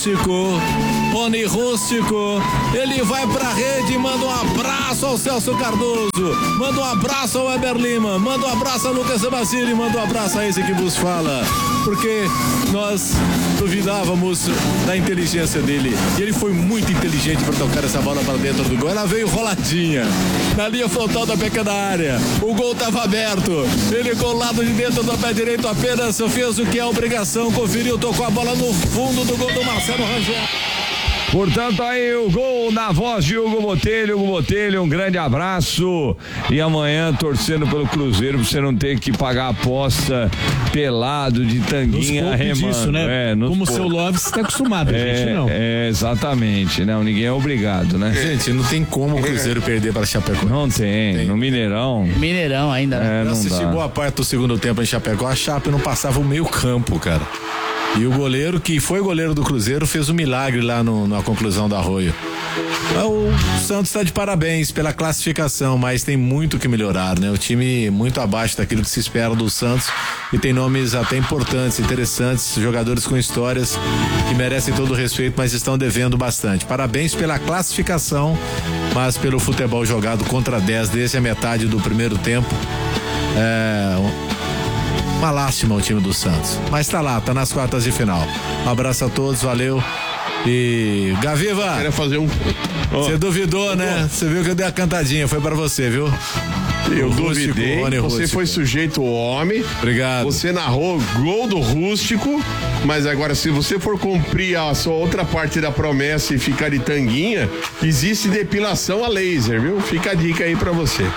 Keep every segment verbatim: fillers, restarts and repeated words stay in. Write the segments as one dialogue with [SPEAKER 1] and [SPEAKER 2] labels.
[SPEAKER 1] Rústico, Rony Rústico, ele vai pra rede, manda um abraço ao Celso Cardoso, manda um abraço ao Weber Lima, manda um abraço ao Lucas Basile, manda um abraço a esse que vos fala, porque nós duvidávamos da inteligência dele, e ele foi muito inteligente para tocar essa bola para dentro do gol. Ela veio roladinha na linha frontal da pequena área, o gol estava aberto, ele com o lado de dentro do pé direito apenas fez o que é obrigação, conferiu, tocou a bola no fundo do gol do Marcelo Rangel.
[SPEAKER 2] Portanto, aí o gol na voz de Hugo Botelho. Hugo Botelho, um grande abraço. E amanhã torcendo pelo Cruzeiro pra você não ter que pagar a aposta pelado de tanguinha remando.
[SPEAKER 3] Disso, né?
[SPEAKER 2] É,
[SPEAKER 3] como o seu Love está acostumado, a
[SPEAKER 2] é,
[SPEAKER 3] gente não.
[SPEAKER 2] É, exatamente. Não, ninguém é obrigado, né?
[SPEAKER 1] Gente, não tem como o Cruzeiro perder para Chapecó.
[SPEAKER 2] Não tem. tem. No Mineirão.
[SPEAKER 4] Mineirão ainda, né?
[SPEAKER 2] É,
[SPEAKER 1] Eu
[SPEAKER 2] não
[SPEAKER 1] assisti
[SPEAKER 2] dá.
[SPEAKER 1] boa parte do segundo tempo em Chapecó, a Chape não passava o meio campo, cara. E o goleiro, que foi goleiro do Cruzeiro, fez um milagre lá no, na conclusão do Arroio. O Santos está de parabéns pela classificação, mas tem muito que melhorar, né? O time muito abaixo daquilo que se espera do Santos e tem nomes até importantes, interessantes, jogadores com histórias que merecem todo o respeito, mas estão devendo bastante. Parabéns pela classificação, mas pelo futebol jogado contra dez desde a metade do primeiro tempo. É... Uma lástima o time do Santos, mas tá lá, tá nas quartas de final. Um abraço a todos, valeu. E Gaviva,
[SPEAKER 5] queria fazer um.
[SPEAKER 1] Você oh. duvidou, né? Você viu que eu dei a cantadinha, foi pra você, viu?
[SPEAKER 5] Eu
[SPEAKER 1] o
[SPEAKER 5] duvidei,
[SPEAKER 1] rústico,
[SPEAKER 5] você
[SPEAKER 1] rústico.
[SPEAKER 5] foi sujeito ao homem.
[SPEAKER 1] Obrigado.
[SPEAKER 5] Você narrou gol do Rústico, mas agora se você for cumprir a sua outra parte da promessa e ficar de tanguinha, existe depilação a laser, viu? Fica a dica aí pra você.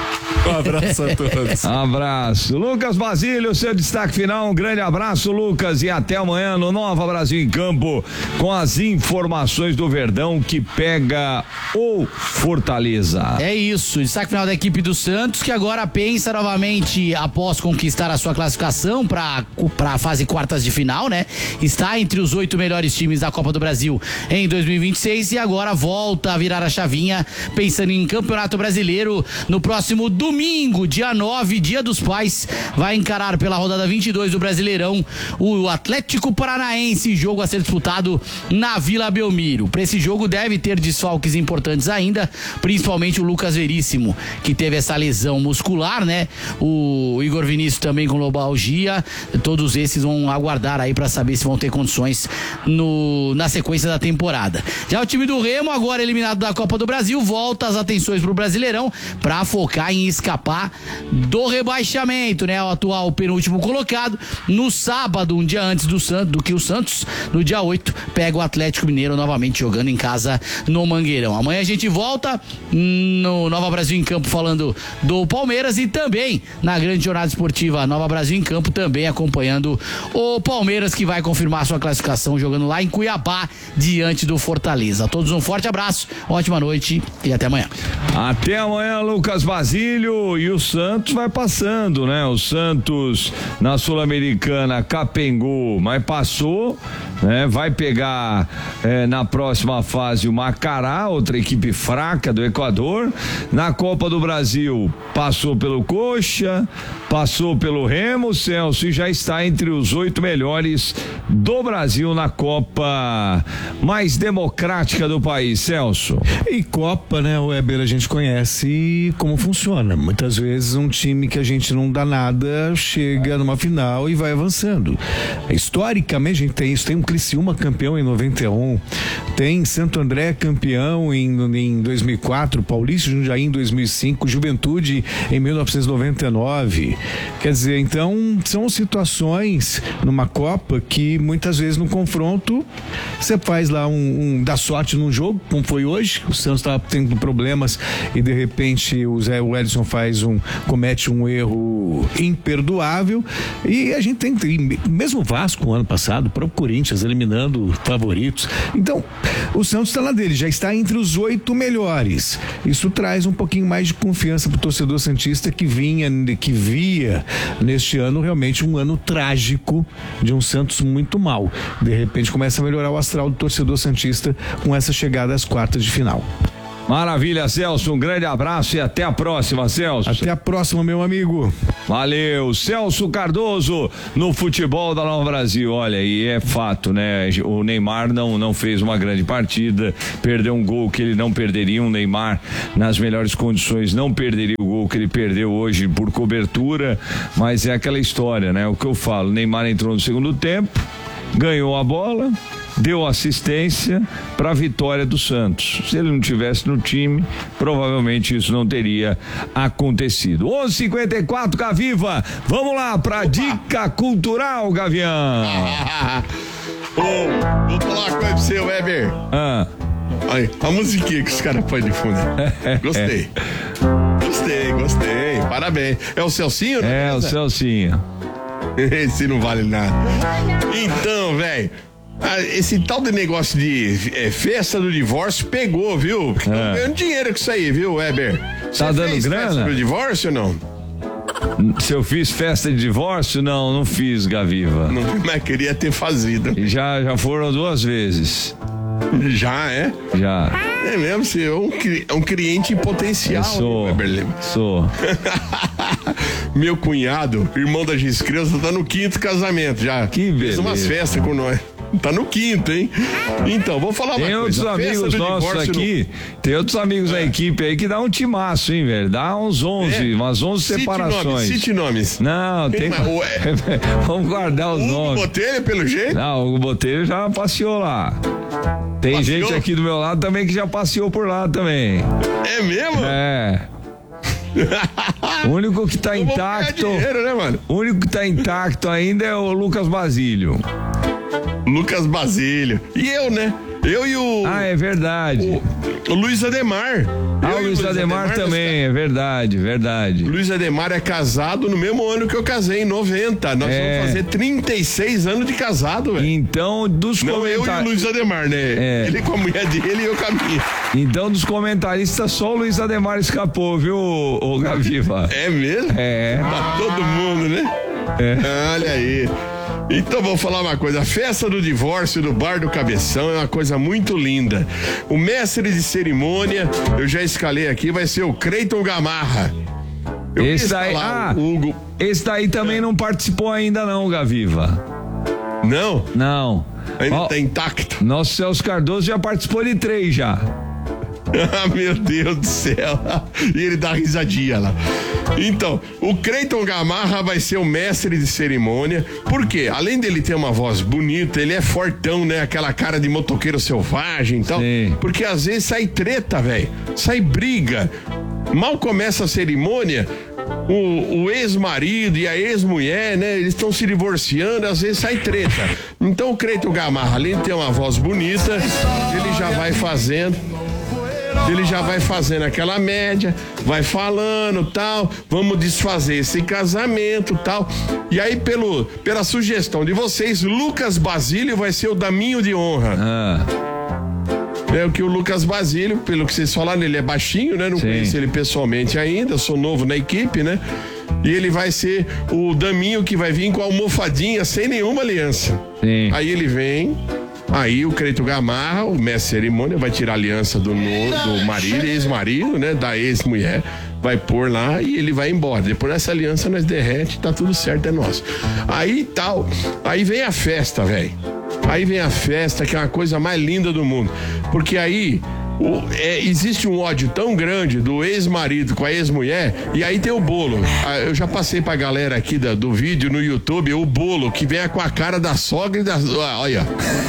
[SPEAKER 1] Um abraço a todos.
[SPEAKER 2] Abraço. Lucas Basílio, seu destaque final. Um grande abraço, Lucas, e até amanhã no Nova Brasil em Campo com as informações do Verdão que pega o Fortaleza.
[SPEAKER 4] É isso, destaque final da equipe do Santos, que agora pensa novamente após conquistar a sua classificação para para a fase quartas de final, né? Está entre os oito melhores times da Copa do Brasil em dois mil e vinte e seis e agora volta a virar a chavinha pensando em Campeonato Brasileiro no próximo domingo, dia nove, Dia dos Pais, vai encarar pela rodada vinte e dois do Brasileirão o Atlético Paranaense, jogo a ser disputado na Vila Belmiro. Para esse jogo deve ter desfalques importantes ainda, principalmente o Lucas Veríssimo, que teve essa lesão muscular, né? O Igor Vinícius também com lobalgia. Todos esses vão aguardar aí para saber se vão ter condições no, na sequência da temporada. Já o time do Remo, agora eliminado da Copa do Brasil, volta as atenções pro Brasileirão para focar em escapar do rebaixamento, né? O atual penúltimo colocado. No sábado, um dia antes do Santos, do que o Santos, no dia oito, pega o Atlético Mineiro novamente jogando em casa no Mangueirão. Amanhã a gente volta no Nova Brasil em Campo falando do Palmeiras e também na grande jornada esportiva Nova Brasil em Campo, também acompanhando o Palmeiras, que vai confirmar sua classificação jogando lá em Cuiabá diante do Fortaleza. A todos um forte abraço, ótima noite e até amanhã.
[SPEAKER 2] Até amanhã, Lucas Basílio. E o Santos vai passando, né? O Santos na Sul-Americana capengou, mas passou, né? Vai pegar é, na próxima fase o Macará, outra equipe fraca do Equador. Na Copa do Brasil passou pelo Coxa, passou pelo Remo, Celso, e já está entre os oito melhores do Brasil na Copa mais democrática do país, Celso.
[SPEAKER 3] E Copa, né, Weber, a gente conhece como funciona. Muitas vezes um time que a gente não dá nada chega numa final e vai avançando. Historicamente a gente tem isso, tem um Criciúma campeão em noventa e um, tem Santo André campeão em, em dois mil e quatro, Paulista Jundiaí em dois mil e cinco, Juventude em mil novecentos e noventa e nove. Quer dizer, então são situações numa Copa que muitas vezes no confronto você faz lá um, um dá sorte num jogo, como foi hoje, o Santos estava tendo problemas e de repente o Zé o Edson faz um, comete um erro imperdoável e a gente tem, tem mesmo o Vasco ano passado, o próprio Corinthians eliminando favoritos. Então o Santos está lá dele, já está entre os oito melhores. Isso traz um pouquinho mais de confiança pro torcedor santista que vinha, que via neste ano realmente um ano trágico de um Santos muito mal. De repente começa a melhorar o astral do torcedor santista com essa chegada às quartas de final.
[SPEAKER 2] Maravilha, Celso, um grande abraço e até a próxima, Celso.
[SPEAKER 3] Até a próxima, meu amigo.
[SPEAKER 2] Valeu, Celso Cardoso no futebol da Nova Brasil. Olha, e é fato, né? O Neymar não, não fez uma grande partida, perdeu um gol que ele não perderia. Um Neymar nas melhores condições não perderia o gol que ele perdeu hoje por cobertura, mas é aquela história, né? O que eu falo, Neymar entrou no segundo tempo, ganhou a bola, deu assistência para a vitória do Santos. Se ele não tivesse no time, provavelmente isso não teria acontecido. onze e cinquenta e quatro, Gaviva. Vamos lá para dica cultural, Gavião.
[SPEAKER 5] Ô, vou falar uma coisa pra você, Weber.
[SPEAKER 2] Ah.
[SPEAKER 5] Aí, a musiquinha que os caras põem de fundo. Gostei. Gostei, gostei. Parabéns. É o Celcinho?
[SPEAKER 2] É,
[SPEAKER 5] né?
[SPEAKER 2] o Celcinho.
[SPEAKER 5] Esse não vale nada. Então, velho. Ah, esse tal de negócio de é, festa do divórcio pegou, viu? Porque
[SPEAKER 2] É.
[SPEAKER 5] tô ganhando dinheiro com isso aí, viu, Weber? Você
[SPEAKER 2] Tá dando
[SPEAKER 5] fez
[SPEAKER 2] grana?
[SPEAKER 5] festa do divórcio ou não?
[SPEAKER 2] Se eu fiz festa de divórcio, não, não fiz, Gaviva.
[SPEAKER 5] Não, mas queria ter fazido.
[SPEAKER 2] E já, já foram duas vezes.
[SPEAKER 5] Já, é?
[SPEAKER 2] Já.
[SPEAKER 5] É mesmo, você é um, cli- é um cliente em potencial.
[SPEAKER 2] Eu sou.
[SPEAKER 5] Weber Lima.
[SPEAKER 2] Sou.
[SPEAKER 5] Meu cunhado, irmão da Giscreuza, tá no quinto casamento já.
[SPEAKER 2] Que
[SPEAKER 5] Fez
[SPEAKER 2] beleza.
[SPEAKER 5] umas festas com nós. Tá no quinto, hein? Então, vou falar uma
[SPEAKER 2] Tem outros
[SPEAKER 5] coisa. Festa
[SPEAKER 2] amigos
[SPEAKER 5] do
[SPEAKER 2] nossos
[SPEAKER 5] divórcio
[SPEAKER 2] aqui, tem outros amigos da equipe aí que dá um timaço, hein, velho? Dá uns onze,
[SPEAKER 5] É.
[SPEAKER 2] umas onze
[SPEAKER 5] Cite
[SPEAKER 2] separações.
[SPEAKER 5] nomes, cite nomes.
[SPEAKER 2] Não,
[SPEAKER 5] Quem
[SPEAKER 2] tem.
[SPEAKER 5] mais? Ué.
[SPEAKER 2] Vamos guardar os
[SPEAKER 5] Hugo
[SPEAKER 2] nomes.
[SPEAKER 5] Botelho, pelo jeito?
[SPEAKER 2] Não, o Hugo Botelho já passeou lá. Tem
[SPEAKER 5] Passeou?
[SPEAKER 2] gente aqui do meu lado também que já passeou por lá também.
[SPEAKER 5] É mesmo?
[SPEAKER 2] É. O único que tá
[SPEAKER 5] Eu vou
[SPEAKER 2] intacto.
[SPEAKER 5] ganhar dinheiro, né, mano?
[SPEAKER 2] O único que tá intacto ainda é o Lucas Basílio.
[SPEAKER 5] Lucas Basílio. E eu, né? Eu e o.
[SPEAKER 2] Ah, é verdade.
[SPEAKER 5] O, o Luiz Ademar.
[SPEAKER 2] Ah,
[SPEAKER 5] Eu
[SPEAKER 2] o
[SPEAKER 5] e
[SPEAKER 2] Luiz Ademar também, é verdade, verdade.
[SPEAKER 5] Luiz Ademar é casado no mesmo ano que eu casei, em noventa. Nós
[SPEAKER 2] É.
[SPEAKER 5] vamos fazer trinta e seis anos de casado, velho.
[SPEAKER 2] Então, dos
[SPEAKER 5] Não, eu e o
[SPEAKER 2] comentários.
[SPEAKER 5] Luiz Ademar, né?
[SPEAKER 2] É.
[SPEAKER 5] Ele com a mulher dele e eu com a minha.
[SPEAKER 2] Então, dos comentaristas, só o Luiz Ademar escapou, viu, ô Gaviva?
[SPEAKER 5] É mesmo?
[SPEAKER 2] É.
[SPEAKER 5] Tá todo mundo, né?
[SPEAKER 2] É.
[SPEAKER 5] Olha aí. Então vou falar uma coisa, a festa do divórcio do Bar do Cabeção é uma coisa muito linda. O mestre de cerimônia, eu já escalei aqui, vai ser o Creiton Gamarra. Eu
[SPEAKER 2] Esse
[SPEAKER 5] quis
[SPEAKER 2] daí,
[SPEAKER 5] falar,
[SPEAKER 2] ah,
[SPEAKER 5] o Hugo.
[SPEAKER 2] esse daí também não participou ainda não, Gaviva.
[SPEAKER 5] Não,
[SPEAKER 2] Não.
[SPEAKER 5] ainda
[SPEAKER 2] Ó,
[SPEAKER 5] tá intacto.
[SPEAKER 2] Nosso Celso Cardoso já participou de três já.
[SPEAKER 5] Ah, meu Deus do céu. E ele dá risadinha lá. Então, o Creiton Gamarra vai ser o mestre de cerimônia. Por quê? Além dele ter uma voz bonita, ele é fortão, né? Aquela cara de motoqueiro selvagem e tal.
[SPEAKER 2] Sim.
[SPEAKER 5] Porque às vezes sai treta, velho. Sai briga. Mal começa a cerimônia, o, o ex-marido e a ex-mulher, né? Eles estão se divorciando, às vezes sai treta. Então o Creiton Gamarra, além de ter uma voz bonita, ele já vai fazendo. Ele já vai fazendo aquela média, vai falando tal, vamos desfazer esse casamento tal. E aí, pelo, pela sugestão de vocês, Lucas Basílio vai ser o daminho de honra.
[SPEAKER 2] Ah,
[SPEAKER 5] É o que o Lucas Basílio, pelo que vocês falaram, ele é baixinho, né? Não
[SPEAKER 2] Sim.
[SPEAKER 5] conheço ele pessoalmente ainda, sou novo na equipe, né? E ele vai ser o daminho que vai vir com a almofadinha sem nenhuma aliança.
[SPEAKER 2] sim.
[SPEAKER 5] Aí ele vem, aí o Creiton Gamarra, o mestre de cerimônia, vai tirar a aliança do, no, do marido, ex-marido, né? Da ex-mulher, vai pôr lá e ele vai embora. Depois dessa aliança nós derrete, tá tudo certo, é nosso. Aí tal, aí vem a festa, velho. Aí vem a festa, que é uma coisa mais linda do mundo. Porque aí o, é, existe um ódio tão grande do ex-marido com a ex-mulher, e aí tem o bolo. Ah, eu já passei pra galera aqui da, do vídeo no YouTube, o bolo que vem com a cara da sogra e da. Ah, olha.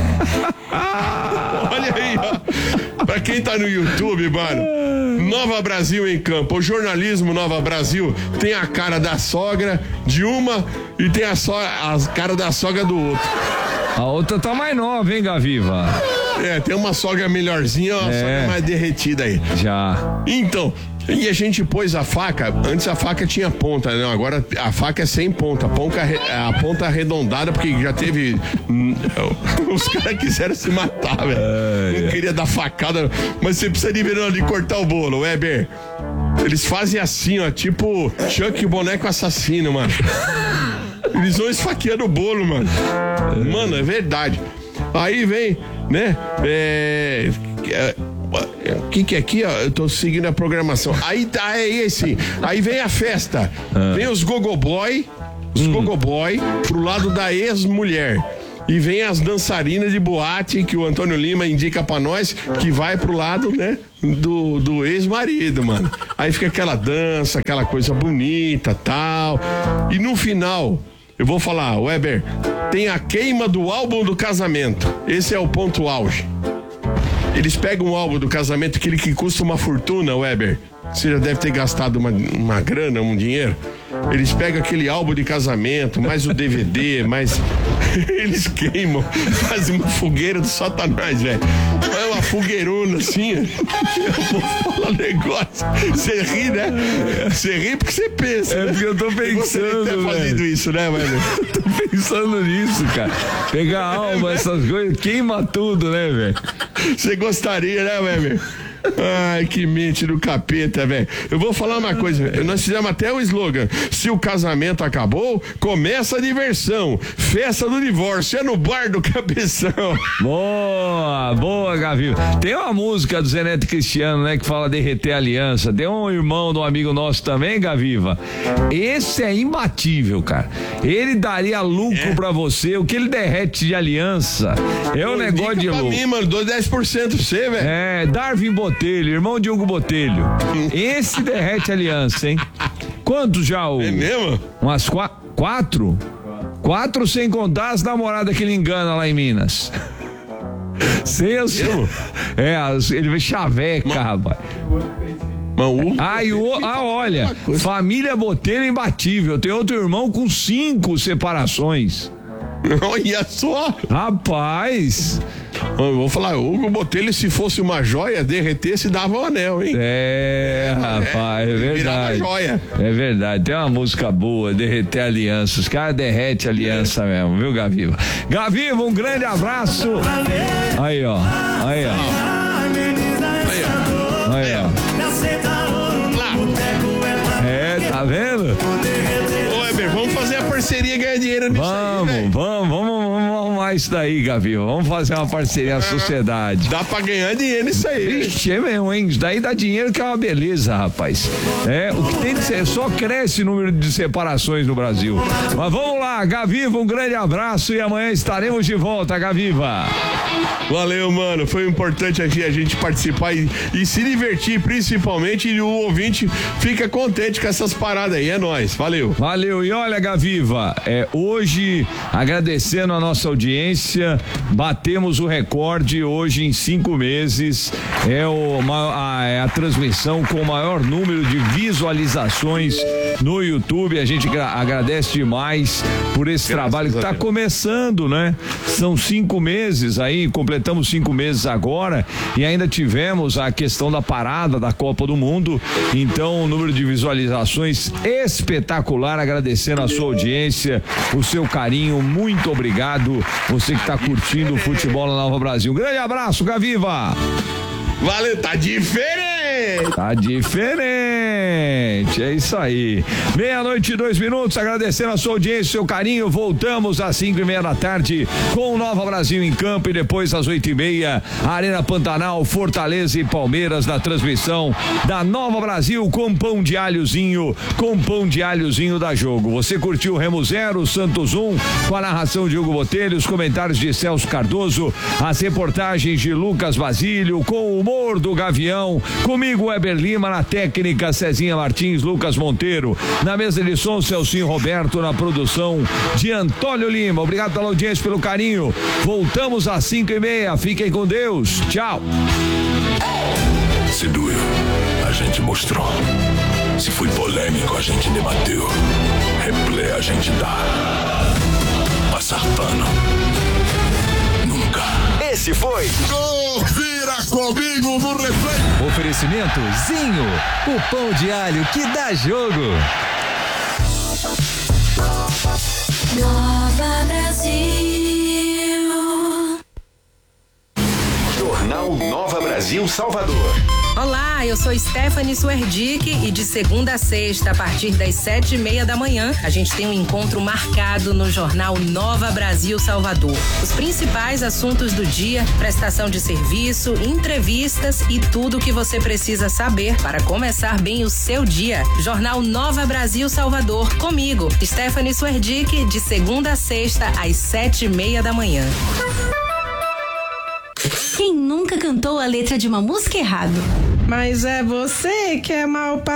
[SPEAKER 5] Olha aí, ó. Pra quem tá no YouTube, mano. Nova Brasil em Campo. O jornalismo Nova Brasil tem a cara da sogra de uma e tem a, so, a cara da sogra do outro.
[SPEAKER 2] A outra tá mais nova, hein, Gaviva?
[SPEAKER 5] É, tem uma sogra melhorzinha, uma
[SPEAKER 2] É.
[SPEAKER 5] sogra mais derretida aí.
[SPEAKER 2] Já.
[SPEAKER 5] Então, e a gente pôs a faca, antes a faca tinha ponta, né? Agora a faca é sem ponta, a ponta, a ponta arredondada, porque já teve. hum, Os caras quiseram se matar, velho. Não queria dar facada, mas você precisa de ver ali cortar o bolo, Weber. Eles fazem assim, ó, tipo Chuck o boneco assassino, mano. Eles vão esfaqueando o bolo, mano. Mano, é verdade. Aí vem, né? É, é, o que que é aqui, ó? Eu tô seguindo a programação. Aí tá, é esse. Aí vem a festa. Ah. Vem os gogoboy, os hum. gogoboy pro lado da ex-mulher. E vem as dançarinas de boate que o Antônio Lima indica pra nós, que vai pro lado, né, do, do ex-marido, mano. Aí fica aquela dança, aquela coisa bonita, tal. E no final, eu vou falar, Weber, tem a queima do álbum do casamento. Esse é o ponto auge. Eles pegam um álbum do casamento, aquele que custa uma fortuna, Weber. Você já deve ter gastado uma, uma grana, um dinheiro. Eles pegam aquele álbum de casamento, mais o D V D, mais... Eles queimam, fazem uma fogueira do satanás, velho. É uma fogueirona assim. Eu vou falar um negócio. Você ri, né? Você ri porque você pensa.
[SPEAKER 2] É, né? Porque eu tô pensando.
[SPEAKER 5] Você tá fazendo isso, né, velho?
[SPEAKER 2] Eu tô pensando nisso, cara. Pegar alma, essas coisas, queima tudo, né, velho?
[SPEAKER 5] Você gostaria, né, velho? Ai, que mente do capeta, velho. Eu vou falar uma coisa, véio. Nós fizemos até o slogan: se o casamento acabou, começa a diversão. Festa do divórcio, é no bar do Cabeção.
[SPEAKER 2] Boa, boa, Gavi. Tem uma música do Zé Neto Cristiano, né, que fala derreter aliança. Tem um irmão de um amigo nosso também, Gaviva. Esse é imbatível, cara. Ele daria lucro é. pra você, o que ele derrete de aliança. É um Pô, negócio de louco.
[SPEAKER 5] Mim, mano, dou dez por cento pra você, velho.
[SPEAKER 2] É, Darwin Botelho, irmão de Hugo Botelho. Esse derrete aliança, hein? Quantos já? O...
[SPEAKER 5] É mesmo?
[SPEAKER 2] Umas qu- quatro? Quatro sem contar as namoradas que ele engana lá em Minas. Sem as... É, as... ele vê chaveca,
[SPEAKER 5] Ma...
[SPEAKER 2] rapaz.
[SPEAKER 5] Mano,
[SPEAKER 2] ah, e o... ah, olha, família Botelho imbatível. Tem outro irmão com cinco separações.
[SPEAKER 5] Olha só!
[SPEAKER 2] Rapaz!
[SPEAKER 5] Eu vou falar, o Hugo Botelho, se fosse uma joia, derretesse, dava um anel, hein?
[SPEAKER 2] É, rapaz, é, é verdade.
[SPEAKER 5] Joia.
[SPEAKER 2] É verdade, tem uma música boa, derreter aliança. Os caras derretem aliança é. mesmo, viu, Gaviva? Gaviva, um grande abraço. Aí, ó. Aí, ó.
[SPEAKER 5] Aí, ó.
[SPEAKER 2] Aí, ó. É, tá vendo?
[SPEAKER 5] Ô, Weber, vamos fazer a parceria e ganhar dinheiro nisso
[SPEAKER 2] vamos,
[SPEAKER 5] aí,
[SPEAKER 2] vamos, vamos, vamos arrumar isso daí, Gaviva. Vamos fazer uma parceria à sociedade.
[SPEAKER 5] Dá pra ganhar dinheiro nisso aí.
[SPEAKER 2] Ixi, é mesmo, hein? Isso daí dá dinheiro que é uma beleza, rapaz. É, o que tem de ser, só cresce o número de separações no Brasil. Mas vamos lá, Gaviva, um grande abraço e amanhã estaremos de volta, Gaviva.
[SPEAKER 5] Valeu, mano. Foi importante aqui a gente participar e, e se divertir, principalmente, e o ouvinte fica contente com essas paradas aí. É nóis. Valeu.
[SPEAKER 2] Valeu. E olha, Gaviva, é, hoje, agradecendo a nossa audiência, batemos o recorde hoje em cinco meses. É, o, a, é a transmissão com o maior número de visualizações no YouTube. A gente gra- agradece demais por esse Graças trabalho que está começando, né? São cinco meses aí, completamos cinco meses agora e ainda tivemos a questão da parada da Copa do Mundo. Então, o número de visualizações espetacular. Agradecendo a sua audiência, o seu carinho, muito obrigado. Você que está curtindo o futebol na Nova Brasil. Um grande abraço, Gaviva.
[SPEAKER 5] Valeu, tá diferente.
[SPEAKER 2] Tá diferente, é isso aí. Meia-noite e dois minutos, agradecendo a sua audiência, seu carinho. Voltamos às cinco e meia da tarde com o Nova Brasil em campo e depois às oito e meia, Arena Pantanal, Fortaleza e Palmeiras na transmissão da Nova Brasil com pão de alhozinho, com pão de alhozinho da Jogo. Você curtiu o Remo zero, Santos um, com a narração de Hugo Botelho, os comentários de Celso Cardoso, as reportagens de Lucas Basílio, com o humor do Gavião, comigo Weber Lima na técnica, Cezinha Martins, Lucas Monteiro, na mesa de som, Celcinho Roberto, na produção de Antônio Lima. Obrigado pela audiência, pelo carinho. Voltamos às cinco e meia. Fiquem com Deus. Tchau.
[SPEAKER 6] Se doeu, a gente mostrou. Se foi polêmico, a gente debateu. Replay a gente dá. Passar pano. Nunca.
[SPEAKER 7] Esse foi
[SPEAKER 5] Confira comigo no replay.
[SPEAKER 7] Oferecimento Zinho, o pão de alho que dá jogo.
[SPEAKER 8] Nova Brasil.
[SPEAKER 7] Jornal Nova Brasil.
[SPEAKER 8] Brasil Salvador.
[SPEAKER 9] Olá, eu sou Stephanie Suerdick e de segunda a sexta, a partir das sete e meia da manhã, a gente tem um encontro marcado no jornal Nova Brasil Salvador. Os principais assuntos do dia, prestação de serviço, entrevistas e tudo o que você precisa saber para começar bem o seu dia. Jornal Nova Brasil Salvador, comigo, Stephanie Suerdick, de segunda a sexta, às sete e meia da manhã.
[SPEAKER 10] Quem nunca cantou a letra de uma música errado?
[SPEAKER 11] Mas é você que é mal